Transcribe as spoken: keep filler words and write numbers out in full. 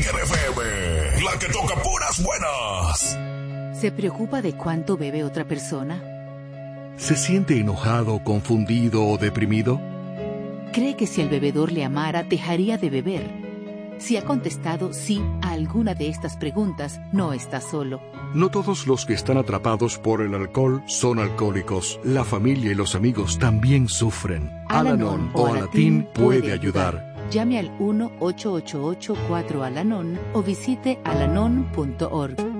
Líder F M, la que toca puras buenas. ¿Se preocupa de cuánto bebe otra persona? ¿Se siente enojado, confundido o deprimido? ¿Cree que si el bebedor le amara, dejaría de beber? Si ha contestado sí a alguna de estas preguntas, no está solo. No todos los que están atrapados por el alcohol son alcohólicos. La familia y los amigos también sufren. Al-Anon o Alatín puede ayudar. Llame al uno ocho ocho ocho cuatro Al-Anon o visite alanon punto org.